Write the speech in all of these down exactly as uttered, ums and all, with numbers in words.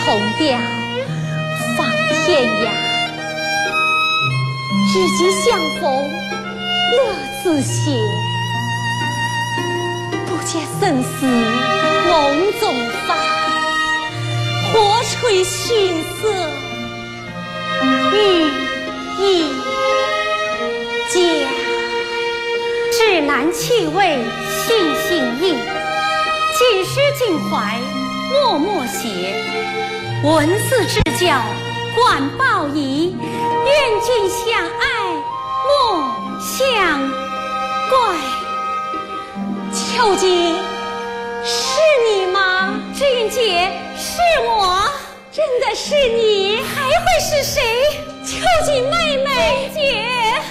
同调放天涯，知己相逢乐自歇。不见生死梦中发，火吹熏色欲一家。 指南气味信信印，锦诗襟怀默默写。文字之交管报矣，愿君相爱莫相怪。 秋瑾，是你吗？ 志云姐，是我。 真的是你？ 还会是谁？ 秋瑾妹妹。 姐，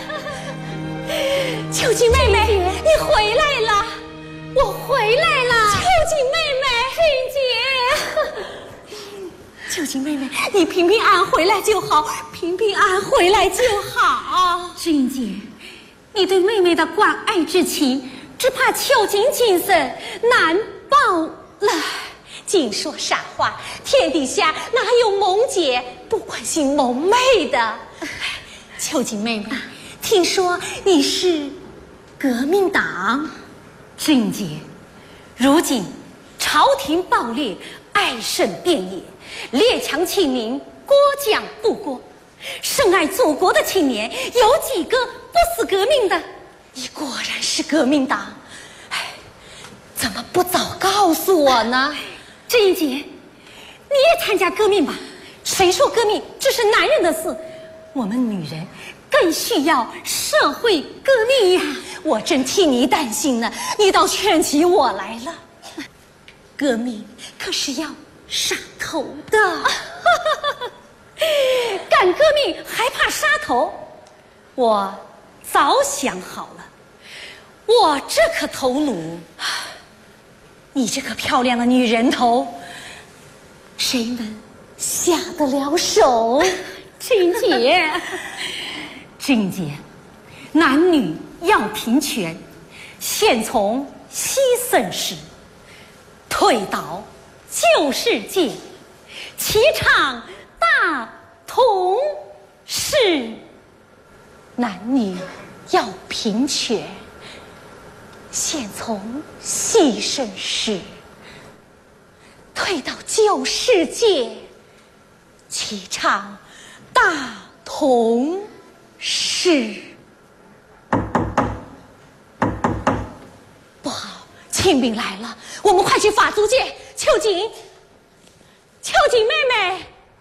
秋瑾妹妹，你回来了！ 我回来了。 秋瑾妹妹， 志云姐， 秋瑾妹妹，你平平安安回来就好，平平安安回来就好。 志云姐，你对妹妹的关爱之情，只怕秋瑾今生难报了。 净说傻话，天底下哪有萌姐不关心萌妹的？秋瑾妹妹，听说你是革命党？ 志云姐，如今朝廷暴烈，爱甚遍野，列强亲民，国将不过。深爱祖国的青年，有几个不死革命的？ 你果然是革命党，哎，怎么不早告诉我呢？ 志云姐，你也参加革命吧？谁说革命只是男人的事？我们女人更需要社会革命呀！ 我真替你担心呢，你倒劝起我来了。革命可是要杀头的。 干革命还怕杀头？我早想好了，我这颗头颅， 你这个漂亮的女人头，谁能下得了手？ 志云姐，志云姐，男女要平权，先从牺牲时，退到旧世界，提倡大同世。 男女要平权，先从牺牲时，退到旧世界，提倡大同世。不好，清兵来了，我们快去法租界。秋瑾，秋瑾妹妹。